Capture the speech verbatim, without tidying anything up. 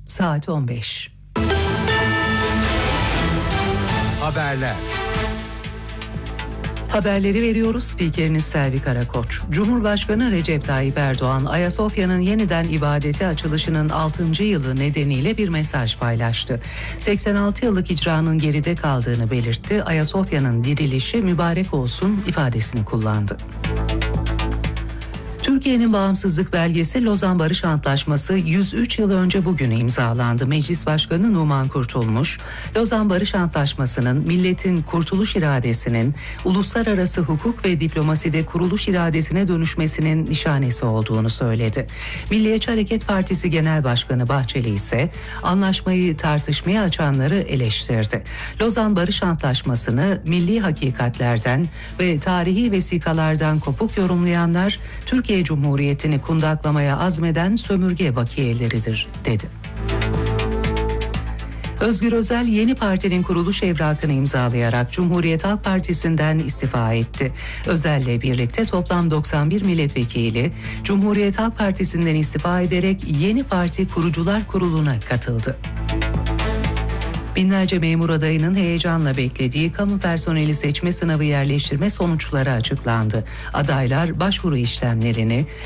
Saat on beş. Haberler. Haberleri veriyoruz. Spikeriniz Selvi Karakoç. Cumhurbaşkanı Recep Tayyip Erdoğan, Ayasofya'nın yeniden ibadete açılışının altıncı yılı nedeniyle bir mesaj paylaştı. seksen altı yıllık icranın geride kaldığını belirtti. Ayasofya'nın dirilişi mübarek olsun ifadesini kullandı. Türkiye'nin bağımsızlık belgesi Lozan Barış Antlaşması yüz üç yıl önce bugün imzalandı. Meclis Başkanı Numan Kurtulmuş, Lozan Barış Antlaşması'nın milletin kurtuluş iradesinin uluslararası hukuk ve diplomaside kuruluş iradesine dönüşmesinin nişanesi olduğunu söyledi. Milliyetçi Hareket Partisi Genel Başkanı Bahçeli ise anlaşmayı tartışmaya açanları eleştirdi. Lozan Barış Antlaşması'nı milli hakikatlerden ve tarihi vesikalardan kopuk yorumlayanlar Türkiye Cumhuriyeti'ni kundaklamaya azmeden sömürge bakiyeleridir, dedi. Özgür Özel yeni partinin kuruluş evrakını imzalayarak Cumhuriyet Halk Partisi'nden istifa etti. Özel'le birlikte toplam doksan bir milletvekili Cumhuriyet Halk Partisi'nden istifa ederek yeni parti kurucular kuruluna katıldı. Binlerce memur adayının heyecanla beklediği kamu personeli seçme sınavı yerleştirme sonuçları açıklandı. Adaylar başvuru işlemlerini